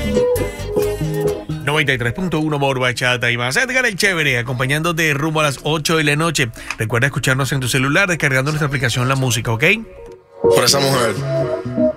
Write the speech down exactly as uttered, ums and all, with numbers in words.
noventa y tres punto uno More Bachata y más. Edgar el Chévere, acompañándote rumbo a las ocho de la noche. Recuerda escucharnos en tu celular descargando nuestra aplicación La Música, ¿ok? Por esa mujer.